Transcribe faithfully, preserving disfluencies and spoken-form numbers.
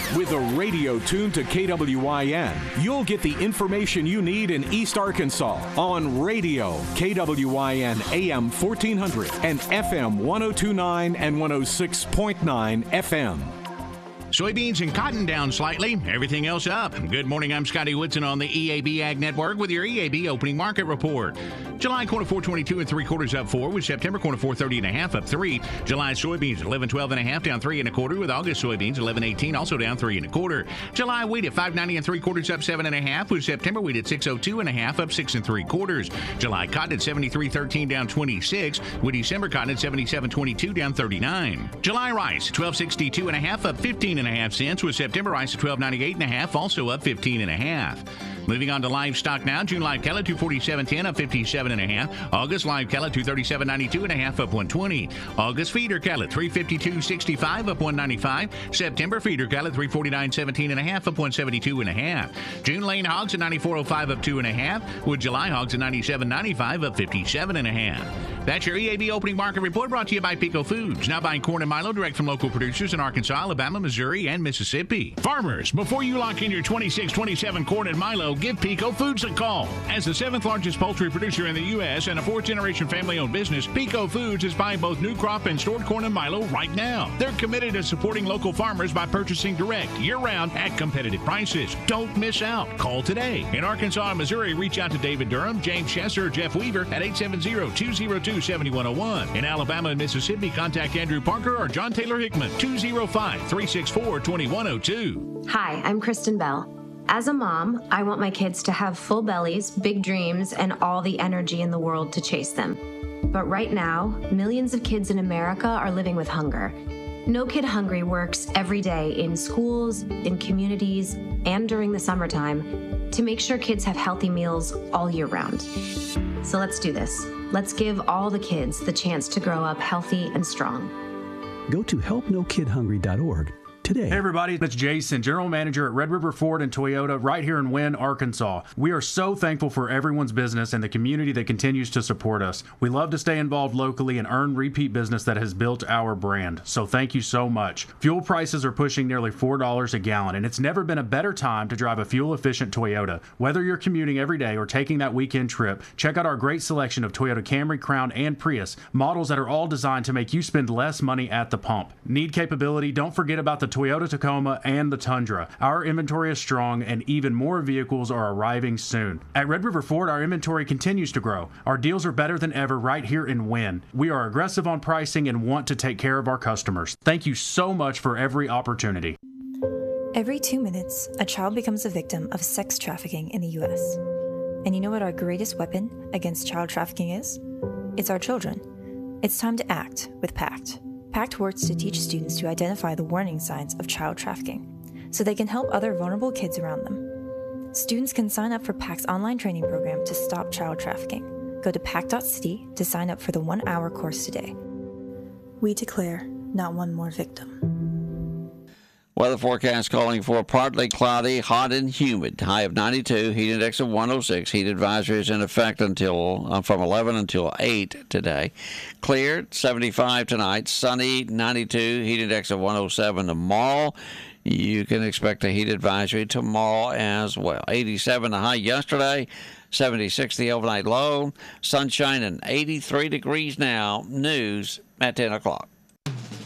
With a radio tuned to K W I N, you'll get the information you need in East Arkansas on radio, K W I N A M fourteen hundred and F M one oh two point nine and one oh six point nine F M. Soybeans and cotton down slightly. Everything else up. Good morning. I'm Scotty Woodson on the E A B Ag Network with your E A B opening market report. July corn four twenty-two and three quarters up four, with September corn four thirty and a half up three. July soybeans eleven twelve and a half down three and a quarter, with August soybeans eleven eighteen also down three and a quarter. July wheat at five ninety and three quarters up seven and a half, with September wheat at six oh two and a half up six and three quarters. July cotton at seventy-three thirteen down twenty-six, with December cotton at seventy-seven twenty-two down thirty-nine. July rice twelve sixty-two and a half up fifteen and a half cents, with September rice at twelve ninety-eight and a half also up fifteen and a half. Moving on to livestock now. June live cattle two forty-seven ten up fifty-seven and a half. August live cattle two thirty-seven ninety-two and a half up one twenty. August feeder cattle three fifty-two sixty-five up one ninety-five. September feeder cattle three forty-nine seventeen and a half up one seventy-two and a half. June lane hogs at ninety-four oh five up two and a half, with July hogs at ninety-seven ninety-five up fifty-seven and a half. That's your E A B opening market report, brought to you by Pico Foods. Now buying corn and milo direct from local producers in Arkansas, Alabama, Missouri, and Mississippi. Farmers, before you lock in your twenty-six twenty-seven corn and milo, give Pico Foods a call. As the seventh largest poultry producer in the U S and a fourth generation family owned business, Pico Foods is buying both new crop and stored corn and milo right now. They're committed to supporting local farmers by purchasing direct, year round, at competitive prices. Don't miss out. Call today. In Arkansas and Missouri, reach out to David Durham, James Chesser, or Jeff Weaver at eight seven zero, two zero two, seven one zero one. In Alabama and Mississippi, contact Andrew Parker or John Taylor Hickman, two oh five, three six four, two one oh two. Hi, I'm Kristen Bell. As a mom, I want my kids to have full bellies, big dreams, and all the energy in the world to chase them. But right now, millions of kids in America are living with hunger. No Kid Hungry works every day in schools, in communities, and during the summertime to make sure kids have healthy meals all year round. So let's do this. Let's give all the kids the chance to grow up healthy and strong. Go to help no kid hungry dot org today. Hey everybody, it's Jason, General Manager at Red River Ford and Toyota right here in Wynne, Arkansas. We are so thankful for everyone's business and the community that continues to support us. We love to stay involved locally and earn repeat business that has built our brand. So thank you so much. Fuel prices are pushing nearly four dollars a gallon, and it's never been a better time to drive a fuel-efficient Toyota. Whether you're commuting every day or taking that weekend trip, check out our great selection of Toyota Camry, Crown, and Prius, models that are all designed to make you spend less money at the pump. Need capability? Don't forget about the Toyota Tacoma and the Tundra. Our inventory is strong, and even more vehicles are arriving soon. At Red River Ford, our inventory continues to grow. Our deals are better than ever right here in Wynne. We are aggressive on pricing and want to take care of our customers. Thank you so much for every opportunity. Every two minutes, a child becomes a victim of sex trafficking in the U S. And you know what our greatest weapon against child trafficking is? It's our children. It's time to act with PACT. PACT works to teach students to identify the warning signs of child trafficking so they can help other vulnerable kids around them. Students can sign up for PACT's online training program to stop child trafficking. Go to pact dot city to sign up for the one-hour course today. We declare not one more victim. Weather forecast calling for partly cloudy, hot and humid. High of ninety-two, heat index of one oh six. Heat advisory is in effect until uh, from eleven until eight today. Clear, seventy-five tonight. Sunny, ninety-two, heat index of one oh seven tomorrow. You can expect a heat advisory tomorrow as well. eighty-seven the high yesterday, seventy-six the overnight low. Sunshine and eighty-three degrees now. News at ten o'clock.